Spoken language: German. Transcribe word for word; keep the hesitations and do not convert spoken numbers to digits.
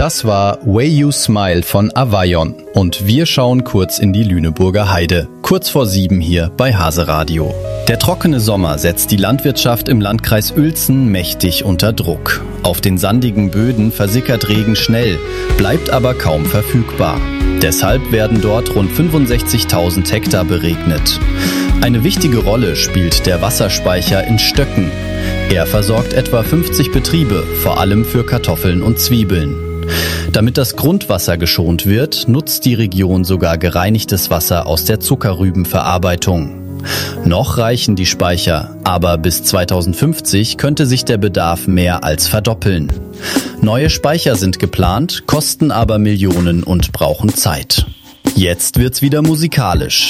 Das war Way You Smile von Avayon und wir schauen kurz in die Lüneburger Heide. Kurz vor sieben hier bei Hase Radio. Der trockene Sommer setzt die Landwirtschaft im Landkreis Uelzen mächtig unter Druck. Auf den sandigen Böden versickert Regen schnell, bleibt aber kaum verfügbar. Deshalb werden dort rund fünfundsechzigtausend Hektar beregnet. Eine wichtige Rolle spielt der Wasserspeicher in Stöcken. Er versorgt etwa fünfzig Betriebe, vor allem für Kartoffeln und Zwiebeln. Damit das Grundwasser geschont wird, nutzt die Region sogar gereinigtes Wasser aus der Zuckerrübenverarbeitung. Noch reichen die Speicher, aber bis zweitausendfünfzig könnte sich der Bedarf mehr als verdoppeln. Neue Speicher sind geplant, kosten aber Millionen und brauchen Zeit. Jetzt wird's wieder musikalisch.